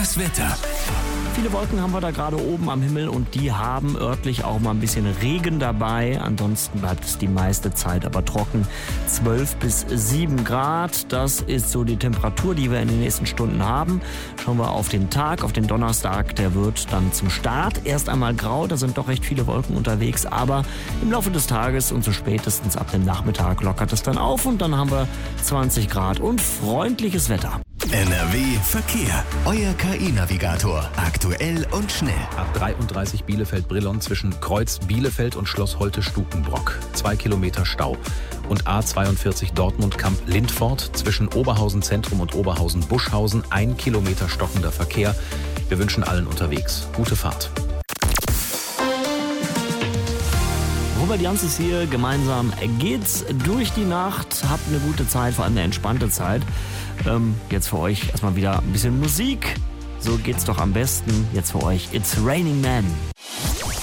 Das Wetter. Viele Wolken haben wir da gerade oben am Himmel und die haben örtlich auch mal ein bisschen Regen dabei. Ansonsten bleibt es die meiste Zeit aber trocken. 12 bis 7 Grad, das ist so die Temperatur, die wir in den nächsten Stunden haben. Schauen wir auf den Tag, auf den Donnerstag, der wird dann zum Start erst einmal grau. Da sind doch recht viele Wolken unterwegs, aber im Laufe des Tages und so spätestens ab dem Nachmittag lockert es dann auf und dann haben wir 20 Grad und freundliches Wetter. NRW Verkehr. Euer KI-Navigator. Aktuell und schnell. A33 Bielefeld-Brilon zwischen Kreuz Bielefeld und Schloss Holte-Stukenbrock. 2 Kilometer Stau. Und A42 Dortmund-Kamp-Lindfort zwischen Oberhausen Zentrum und Oberhausen-Buschhausen. 1 Kilometer stockender Verkehr. Wir wünschen allen unterwegs gute Fahrt. Robert Janzes hier, gemeinsam geht's durch die Nacht. Habt eine gute Zeit, vor allem eine entspannte Zeit. Jetzt für euch erstmal wieder ein bisschen Musik. So geht's doch am besten. Jetzt für euch It's Raining Men.